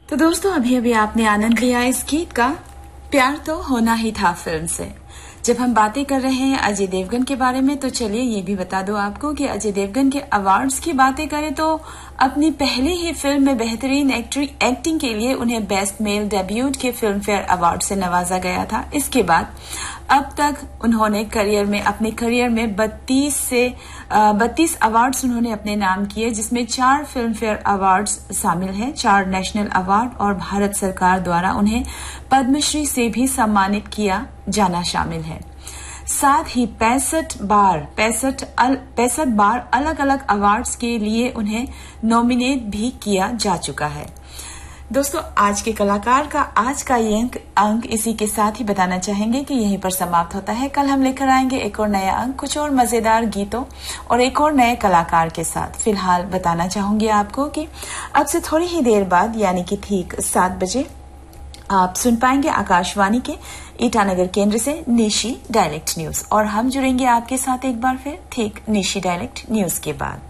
तो दोस्तों अभी अभी आपने आनंद लिया इस गीत का, प्यार तो होना ही था फिल्म से। जब हम बातें कर रहे हैं अजय देवगन के बारे में, तो चलिए ये भी बता दो आपको कि अजय देवगन के अवार्ड्स की बातें करें तो अपनी पहली ही फिल्म में बेहतरीन एक्टिंग के लिए उन्हें बेस्ट मेल डेब्यूट के फिल्म फेयर अवार्ड से नवाजा गया था। इसके बाद अब तक उन्होंने अपने करियर में 32 अवार्ड्स उन्होंने अपने नाम किए, जिसमें 4 फिल्म फेयर अवार्ड्स शामिल हैं, 4 नेशनल अवार्ड और भारत सरकार द्वारा उन्हें पद्मश्री से भी सम्मानित किया जाना शामिल है। साथ ही 65 बार अलग अलग अवार्ड्स के लिए उन्हें नॉमिनेट भी किया जा चुका है। दोस्तों आज के कलाकार का आज का ये अंक इसी के साथ ही बताना चाहेंगे कि यहीं पर समाप्त होता है। कल हम लेकर आएंगे एक और नया अंक, कुछ और मजेदार गीतों और एक और नए कलाकार के साथ। फिलहाल बताना चाहूंगी आपको कि अब से थोड़ी ही देर बाद यानी कि ठीक 7 बजे आप सुन पाएंगे आकाशवाणी के ईटानगर केंद्र से निशी डायलेक्ट न्यूज, और हम जुड़ेंगे आपके साथ एक बार फिर ठीक निशी डायलेक्ट न्यूज के बाद।